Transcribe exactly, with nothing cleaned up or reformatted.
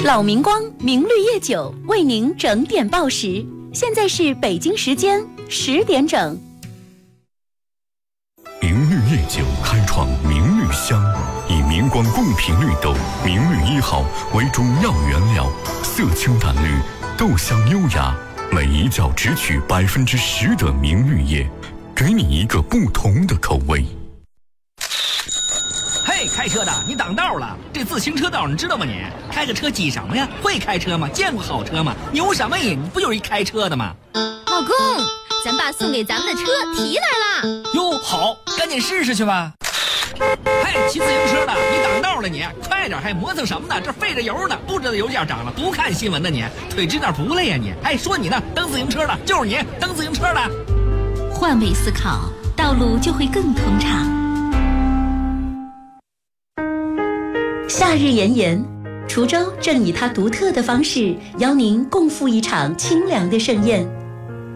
老明光明绿叶酒为您整点报时，现在是北京时间十点整。 明绿叶酒开创明绿香，以明光贡品绿豆明绿一号为主要原料，色清淡绿，豆香优雅，每一角只取百分之十的明绿叶，给你一个不同的口味。 嘿，开车的，你挡道了！这自行车道你知道吗？你开个车挤什么呀？会开车吗？见过好车吗？牛什么瘾？你不就是一开车的吗？ 老公，咱爸送给咱们的车提来了。 哟，好，赶紧试试去吧。嘿，骑自行车的，你挡道了你，快点！还磨蹭什么呢？这费着油呢，不知道油价涨了，不看新闻呢你，腿直点不累呀你？还说你呢，蹬自行车的就是你，蹬自行车的。 换位思考，道路就会更通畅。夏日炎炎，滁州正以它独特的方式邀您共赴一场清凉的盛宴。